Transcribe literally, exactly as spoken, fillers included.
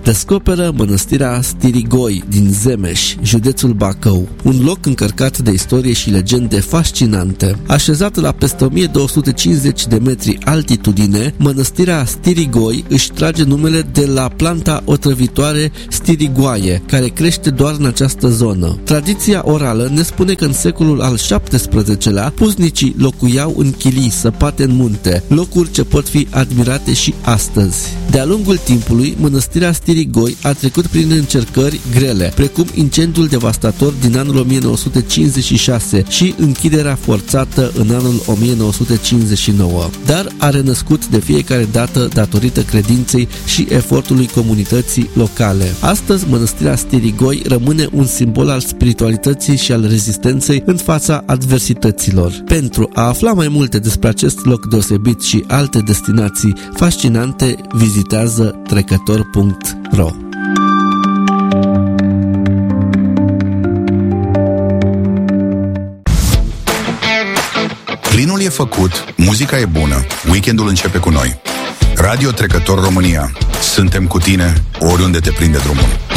descoperă mănăstirea Stirigoi din Zemeș, județul Bacău, un loc încărcat de istorie și legende fascinante. Așezată la peste o mie două sute cincizeci de metri altitudine, mănăstirea Stirigoi își trage numele de la planta otrăvitoare Stirigoaie, care crește doar în această zonă. Tradiția orală ne spune că în secolul al șaptesprezecelea puznicii locuiau în chilii săpate în munte, locuri ce pot fi admirate și astăzi. De-a lungul timpului, mănăstirea Stirigoi a trecut prin încercări grele, precum incendiul devastator din anul o mie nouă sute cincizeci și șase și închiderea forțată în anul o mie nouă sute cincizeci și nouă, dar a renăscut de fiecare dată datorită credinței și efortului comunității locale. Astăzi, mănăstirea Stirigoi rămâne un simbol al spiritualității și al rezistenței în fața adversităților. Pentru a afla mai multe despre acest loc deosebit și alte destinații fascinante, vizitează trecător punct ro. Plinul e făcut, muzica e bună, weekendul începe cu noi. Radio Trecător România. Suntem cu tine oriunde te prinde drumul.